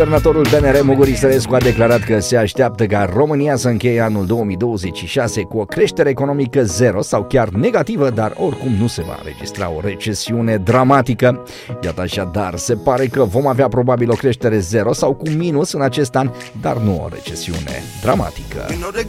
Guvernatorul BNR Muguri Sărescu a declarat că se așteaptă ca România să încheie anul 2026 cu o creștere economică zero sau chiar negativă, dar oricum nu se va înregistra o recesiune dramatică. Iată așadar, se pare că vom avea probabil o creștere zero sau cu minus în acest an, dar nu o recesiune dramatică.